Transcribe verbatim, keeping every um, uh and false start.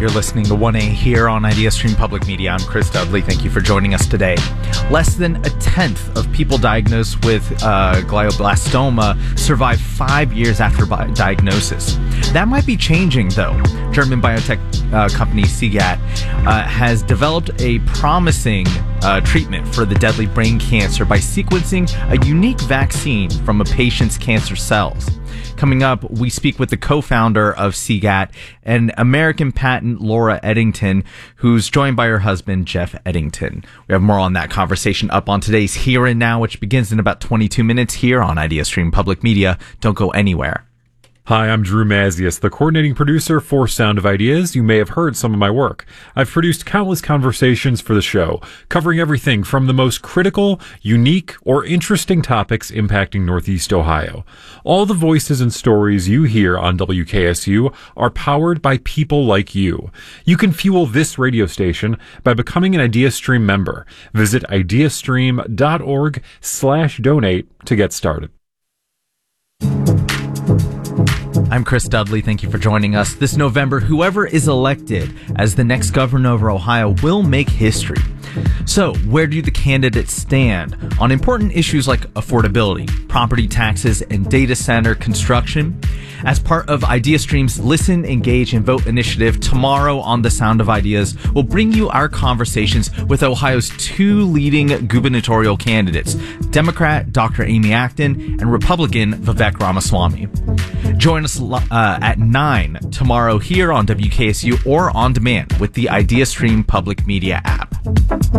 You're listening to one A here on IdeaStream Public Media. I'm Chris Dudley. Thank you for joining us today. Less than a tenth of people diagnosed with uh, glioblastoma survive five years after bi- diagnosis. That might be changing, though. German biotech uh, company Seagat uh, has developed a promising uh, treatment for the deadly brain cancer by sequencing a unique vaccine from a patient's cancer cells. Coming up, we speak with the co-founder of Seagat and American patent Laura Eddington, who's joined by her husband, Jeff Eddington. We have more on that conversation up on today's Here and Now, which begins in about twenty-two minutes here on IdeaStream Public Media. Don't go anywhere. Hi, I'm Drew Mazius, the coordinating producer for Sound of Ideas. You may have heard some of my work. I've produced countless conversations for the show, covering everything from the most critical, unique, or interesting topics impacting Northeast Ohio. All the voices and stories you hear on W K S U are powered by people like you. You can fuel this radio station by becoming an IdeaStream member. Visit ideastream.org slash donate to get started. I'm Chris Dudley. Thank you for joining us. This November, whoever is elected as the next governor of Ohio will make history. So, where do the candidates stand on important issues like affordability, property taxes, and data center construction? As part of IdeaStream's Listen, Engage, and Vote initiative, tomorrow on The Sound of Ideas, we'll bring you our conversations with Ohio's two leading gubernatorial candidates, Democrat Doctor Amy Acton and Republican Vivek Ramaswamy. Join us uh, at nine tomorrow here on W K S U or on demand with the IdeaStream Public Media app.